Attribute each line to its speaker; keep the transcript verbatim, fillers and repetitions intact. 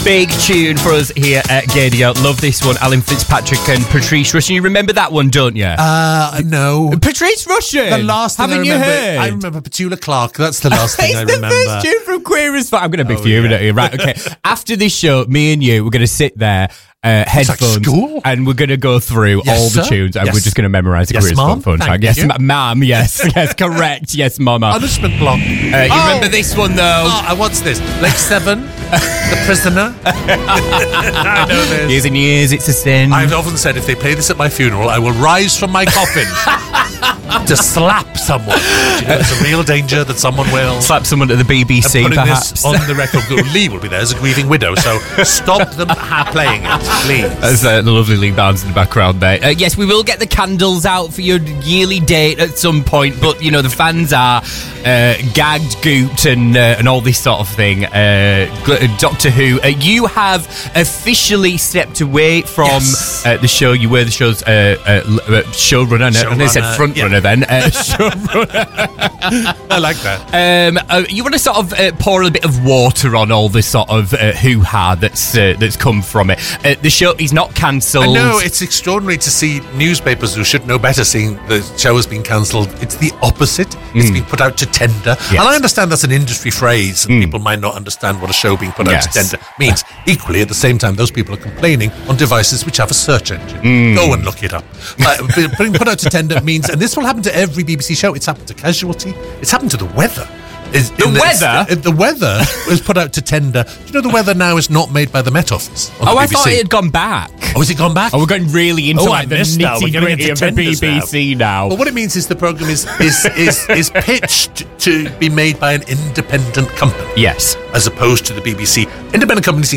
Speaker 1: Big tune for us here at Gaydio. Love this one. Alan Fitzpatrick and Patrice Rushen. You remember that one, don't you?
Speaker 2: Uh, no.
Speaker 1: Patrice Rushen.
Speaker 2: The last thing
Speaker 1: Haven't
Speaker 2: I remember.
Speaker 1: you heard?
Speaker 2: I remember Petula Clark. That's the last thing
Speaker 1: it's
Speaker 2: I remember.
Speaker 1: It's the first tune from Queer as Fuck. I'm going to be
Speaker 2: Oh,
Speaker 1: fuming
Speaker 2: yeah.
Speaker 1: at you. Right, okay. After this show, me and you, we're going to sit there, uh, headphones,
Speaker 2: like school?
Speaker 1: and we're going to go through
Speaker 2: Yes,
Speaker 1: all the
Speaker 2: sir.
Speaker 1: tunes, and
Speaker 2: Yes.
Speaker 1: we're just going to memorise the
Speaker 2: Yes,
Speaker 1: Queer as
Speaker 2: ma'am.
Speaker 1: Fuck fun
Speaker 2: Thank
Speaker 1: track. Yes,
Speaker 2: you.
Speaker 1: ma- ma'am. Yes, yes, correct. Yes, mama.
Speaker 2: Punishment block.
Speaker 1: Uh, you
Speaker 2: Oh.
Speaker 1: remember this one, though?
Speaker 2: Oh, uh, what's this? Lake Seven? The Prisoner? I know this.
Speaker 1: Years and years, it's a sin.
Speaker 2: I've often said if they play this at my funeral, I will rise from my coffin to slap someone. Do you know, it's a real danger that someone will
Speaker 1: Slap someone at the B B C,
Speaker 2: I'm putting
Speaker 1: perhaps.
Speaker 2: this on the record. Lee will be there as a grieving widow, so stop them ha- playing it, please.
Speaker 1: That's uh, the lovely Lee Barnes in the background there. Uh, yes, we will get the candles out for your yearly date at some point, but, you know, the fans are uh, gagged, gooped, and uh, and all this sort of thing. Uh, Doctor Who, uh, you have officially stepped away from
Speaker 2: Yes.
Speaker 1: uh, the show. You were the show's uh, uh, uh, showrunner. No, I said
Speaker 2: Showrunner,
Speaker 1: front
Speaker 2: yeah.
Speaker 1: runner then. Uh, showrunner.
Speaker 2: I like that.
Speaker 1: Um, uh, you want to sort of uh, pour a bit of water on all this sort of uh, hoo-ha that's uh, that's come from it. Uh, the show is not cancelled.
Speaker 2: I know, it's extraordinary to see newspapers who should know better seeing the show has been cancelled. It's the opposite. It's been put out to tender.
Speaker 1: Yes.
Speaker 2: And I understand that's an industry phrase, and people might not understand what a show being put out
Speaker 1: Yes.
Speaker 2: to tender means. Equally, at the same time, those people are complaining on devices which have a search engine. Go and look it up. Uh, being put out to tender means, and this will happen to every B B C show, it's happened to Casualty, it's happened to The Weather. Is-
Speaker 1: The
Speaker 2: in
Speaker 1: Weather?
Speaker 2: The, the Weather was put out to tender. Do you know The Weather now is not made by the Met Office? on the
Speaker 1: Oh, I
Speaker 2: B B C?
Speaker 1: thought it had gone back.
Speaker 2: Oh, has it gone back?
Speaker 1: Oh, we're going really into
Speaker 2: Oh,
Speaker 1: like
Speaker 2: I
Speaker 1: the
Speaker 2: missed now. We're
Speaker 1: nitty
Speaker 2: getting
Speaker 1: gritty
Speaker 2: into
Speaker 1: of the B
Speaker 2: tenders
Speaker 1: B C now.
Speaker 2: Well, what it means is the programme is, is, is, is pitched to be made by an independent company
Speaker 1: Yes.
Speaker 2: as opposed to the B B C. Independent companies